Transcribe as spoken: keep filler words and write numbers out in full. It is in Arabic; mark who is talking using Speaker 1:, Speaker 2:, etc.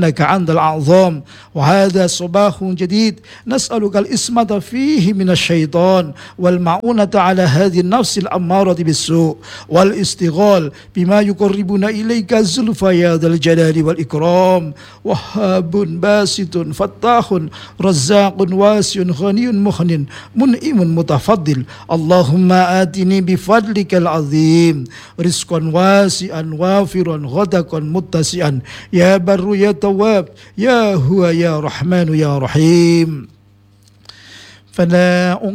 Speaker 1: إنك أنت الأعظم. وهذا صباح جديد نسألك الإسمة فيه من الشيطان والمعونة على هذه النفس الأمارة بالسوء والاستغال بما يقربنا إليك الزلفى يا ذا الجلال والإكرام. وهاب باسط فتاح رزاق واسع غني مغن منعم متفضل. اللهم آتني بفضلك العظيم رزقا واسعا وافرا غدقا متسعا يا بر يا تواب يا هو يا رحمن يا رحيم. فلا